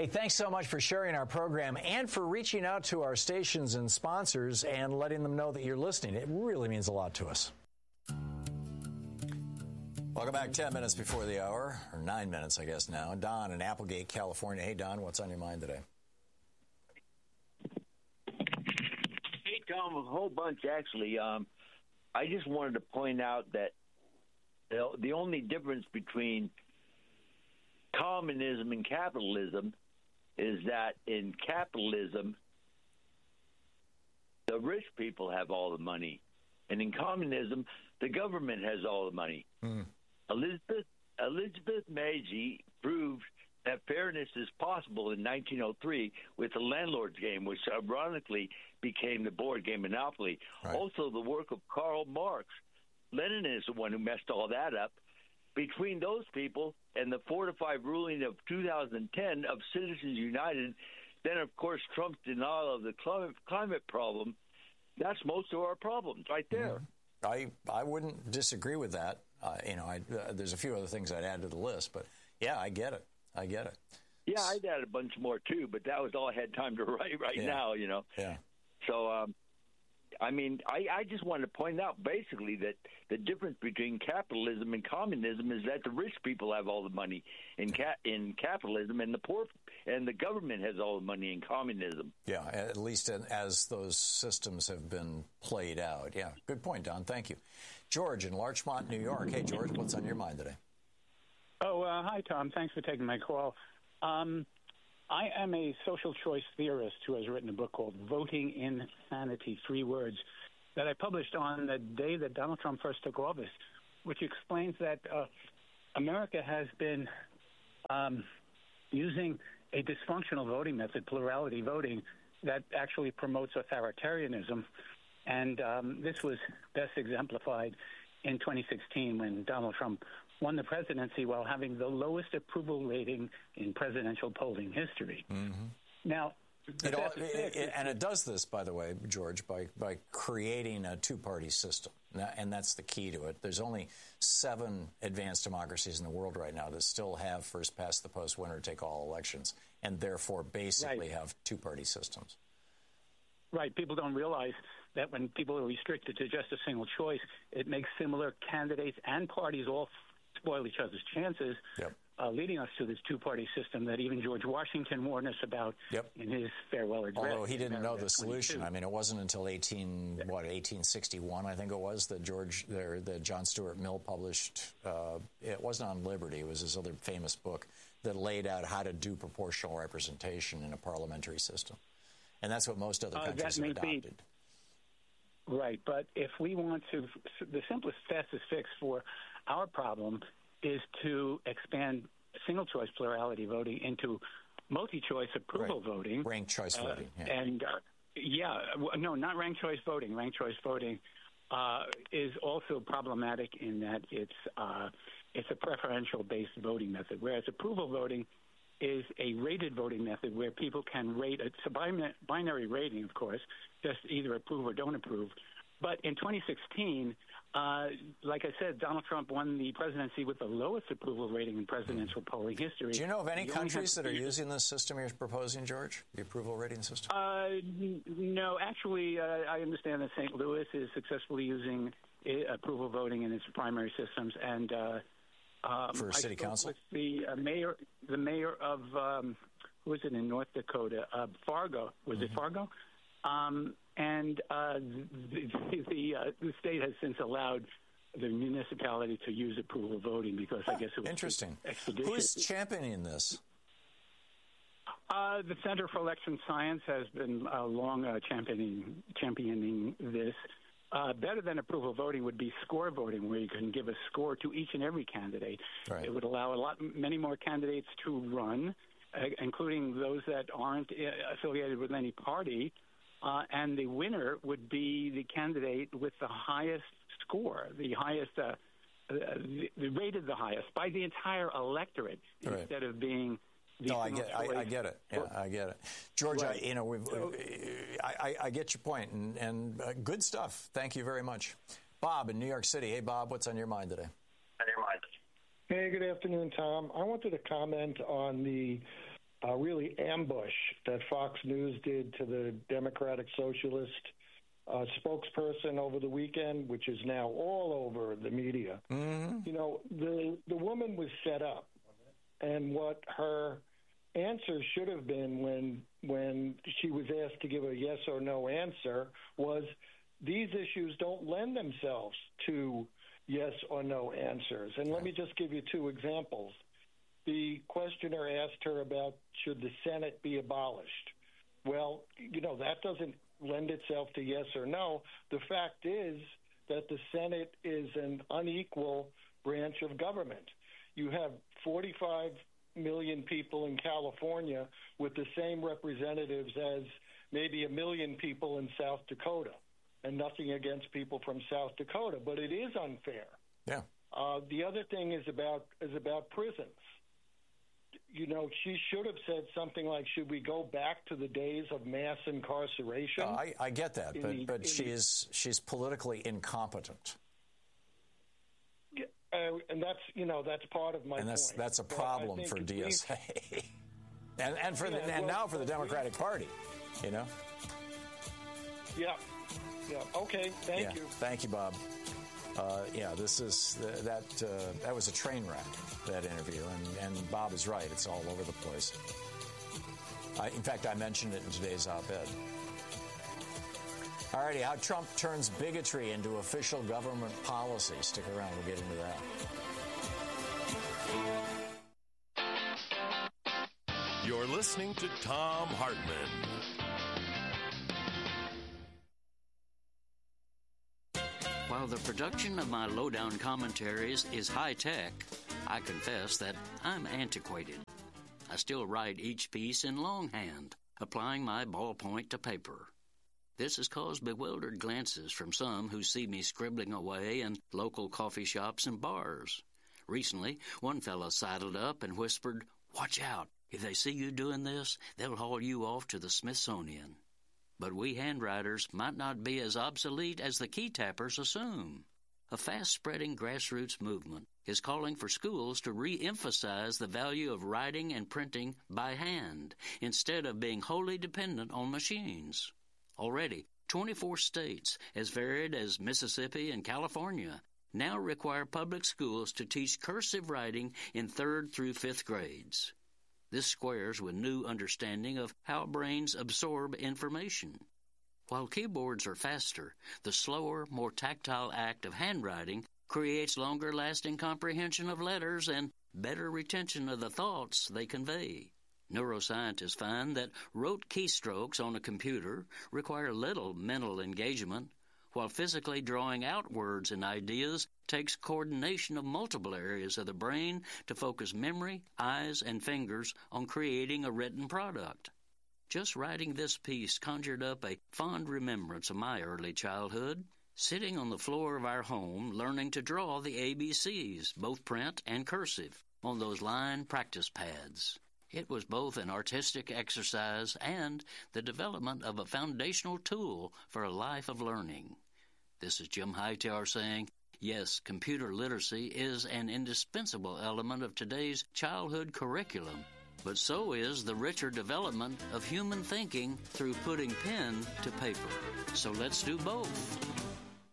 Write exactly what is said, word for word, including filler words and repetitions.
Hey, thanks so much for sharing our program and for reaching out to our stations and sponsors and letting them know that you're listening. It really means a lot to us. Welcome back. Ten minutes before the hour, or nine minutes, I guess now. Don in Applegate, California. Hey, Don, what's on your mind today? Hey, Tom, a whole bunch, actually. Um, I just wanted to point out that the, the only difference between communism and capitalism is that in capitalism, the rich people have all the money. And in communism, the government has all the money. Mm. Elizabeth Elizabeth Meiji proved that fairness is possible in nineteen oh three with the landlord's game, which ironically became the board game Monopoly. Right. Also, the work of Karl Marx. Lenin is the one who messed all that up. Between those people and the four to five ruling of two thousand ten of Citizens United, then, of course, Trump's denial of the climate, climate problem, that's most of our problems right there. Mm. I I wouldn't disagree with that. Uh, you know, I, uh, there's a few other things I'd add to the list, but, yeah, I get it. I get it. Yeah, I'd add a bunch more, too, but that was all I had time to write right yeah. now, you know. Yeah. So, um, I mean, I, I just wanted to point out basically that the difference between capitalism and communism is that the rich people have all the money in ca- in capitalism, and the poor and the government has all the money in communism. Yeah, at least as those systems have been played out. Yeah, good point, Don. Thank you. George in Larchmont, New York. Hey, George, what's on your mind today? Oh, uh, hi, Tom. Thanks for taking my call. Um, I am a social choice theorist who has written a book called Voting Insanity, Three Words, that I published on the day that Donald Trump first took office, which explains that uh, America has been um, using a dysfunctional voting method, plurality voting, that actually promotes authoritarianism. And um, this was best exemplified in twenty sixteen when Donald Trump won the presidency while having the lowest approval rating in presidential polling history. Mm-hmm. Now, it all, it, it, and it does this, by the way, George, by, by creating a two-party system, and that's the key to it. There's only seven advanced democracies in the world right now that still have first-past-the-post, winner-take-all elections, and therefore basically right. have two-party systems. Right. People don't realize that when people are restricted to just a single choice, it makes similar candidates and parties all spoil each other's chances, yep. uh, leading us to this two-party system that even George Washington warned us about yep. in his farewell address. Although he didn't know the solution. twenty-two. I mean, it wasn't until eighteen yeah. what eighteen sixty-one, I think it was, that George, there, that John Stuart Mill published. Uh, it wasn't on Liberty; it was his other famous book that laid out how to do proportional representation in a parliamentary system, and that's what most other countries uh, have adopted. Be, right, but if we want to, the simplest, fastest fix for our problem is to expand single-choice plurality voting into multi-choice approval right. voting. Ranked choice uh, voting. Yeah. And, uh, yeah, no, not ranked choice voting. Ranked choice voting uh, is also problematic in that it's uh, it's a preferential-based voting method, whereas approval voting is a rated voting method where people can rate. It's a binary rating, of course, just either approve or don't approve. But in twenty sixteen, uh, like I said, Donald Trump won the presidency with the lowest approval rating in presidential mm. polling history. Do you know of any countries that are using this system you're proposing, George, the approval rating system? Uh, n- no, actually, uh, I understand that Saint Louis is successfully using I- approval voting in its primary systems, and uh, um, for city I spoke council, with the uh, mayor, the mayor of um, who is it in North Dakota? Uh, Fargo. Was mm-hmm. it Fargo? Um, and uh, the the, uh, the state has since allowed the municipality to use approval voting because huh, I guess it was interesting. Expeditious. Who's championing this? Uh, the Center for Election Science has been uh, long uh, championing championing this. Uh, better than approval voting would be score voting, where you can give a score to each and every candidate. Right. It would allow a lot, many more candidates to run, uh, including those that aren't uh, affiliated with any party. Uh, and the winner would be the candidate with the highest score, the highest, uh, the, the rated the highest by the entire electorate, right. instead of being. The no, I get, I, I get it. Yeah, I get it, George. Right. I, you know, we've, so, I, I, I get your point, and, and uh, good stuff. Thank you very much, Bob in New York City. Hey, Bob, what's on your mind today? On your mind. Hey, good afternoon, Tom. I wanted to comment on the uh, really ambush that Fox News did to the Democratic Socialist uh, spokesperson over the weekend, which is now all over the media. Mm-hmm. You know, the the woman was set up, and what her answer should have been when when she was asked to give a yes or no answer was, these issues don't lend themselves to yes or no answers. And let me just give you two examples. The questioner asked her about, should the Senate be abolished? Well, you know, that doesn't lend itself to yes or no. The fact is that the Senate is an unequal branch of government. You have forty-five million people in California with the same representatives as maybe a million people in South Dakota. And nothing against people from South Dakota, but it is unfair. Yeah. Uh, the other thing is about is about prisons. You know, she should have said something like, should we go back to the days of mass incarceration? Uh, I, I get that, but, the, but she's, she's politically incompetent. Yeah, uh, and that's, you know, that's part of my and that's, point. that's a problem for D S A. and and, for yeah, the, and well, now for the Democratic Party, you know? Yeah. Yeah. Okay. Thank yeah. you. Thank you, Bob. Uh, yeah, this is uh, that. Uh, that was a train wreck, that interview, and, and Bob is right. It's all over the place. I, in fact, I mentioned it in today's op-ed. All righty, how Trump turns bigotry into official government policy. Stick around. We'll get into that. You're listening to Thom Hartmann. While the production of my lowdown commentaries is high-tech, I confess that I'm antiquated. I still write each piece in longhand, applying my ballpoint to paper. This has caused bewildered glances from some who see me scribbling away in local coffee shops and bars. Recently, one fellow sidled up and whispered, "Watch out. If they see you doing this, they'll haul you off to the Smithsonian." But we handwriters might not be as obsolete as the key tappers assume. A fast-spreading grassroots movement is calling for schools to re-emphasize the value of writing and printing by hand instead of being wholly dependent on machines. Already, twenty-four states, as varied as Mississippi and California, now require public schools to teach cursive writing in third through fifth grades. This squares with new understanding of how brains absorb information. While keyboards are faster, the slower, more tactile act of handwriting creates longer-lasting comprehension of letters and better retention of the thoughts they convey. Neuroscientists find that rote keystrokes on a computer require little mental engagement, while physically drawing out words and ideas takes coordination of multiple areas of the brain to focus memory, eyes, and fingers on creating a written product. Just writing this piece conjured up a fond remembrance of my early childhood, sitting on the floor of our home learning to draw the A B Cs, both print and cursive, on those line practice pads. It was both an artistic exercise and the development of a foundational tool for a life of learning. This is Jim Hightower saying, yes, computer literacy is an indispensable element of today's childhood curriculum, but so is the richer development of human thinking through putting pen to paper. So let's do both.